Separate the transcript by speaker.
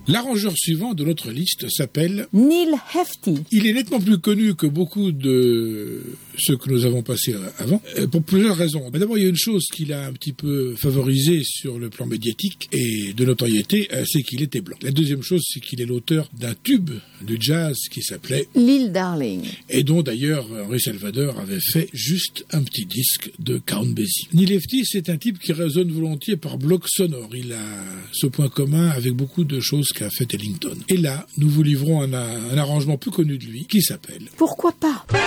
Speaker 1: L'arrangeur suivant de notre liste s'appelle
Speaker 2: Neil Hefti.
Speaker 1: Il est nettement plus connu que beaucoup de ceux que nous avons passés avant, pour plusieurs raisons. D'abord, il y a une chose qu'il a un petit peu favorisée sur le plan médiatique et de notoriété, c'est qu'il était blanc. La deuxième chose, c'est qu'il est l'auteur d'un tube de jazz qui s'appelait
Speaker 2: Lil Darling.
Speaker 1: Et dont d'ailleurs Henri Salvador avait fait juste un petit disque de Count Basie. Neil Hefti, c'est un type qui résonne volontiers par bloc sonore. Il a ce point commun avec beaucoup de choses qu'a fait Ellington. Et là, nous vous livrons un arrangement plus connu de lui qui s'appelle
Speaker 2: Pourquoi pas ?